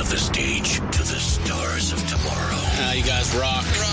of the stage to the stars of tomorrow. You guys rock.